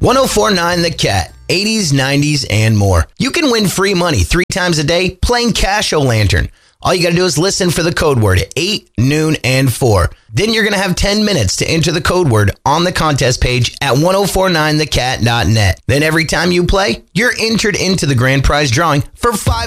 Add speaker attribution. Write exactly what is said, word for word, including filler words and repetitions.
Speaker 1: ten forty-nine The Cat. eighties, nineties, and more. You can win free money three times a day playing Cash-O-Lantern. All you got to do is listen for the code word at eight, noon, and four. Then you're going to have ten minutes to enter the code word on the contest page at ten forty-nine the cat dot net. Then every time you play, you're entered into the grand prize drawing for five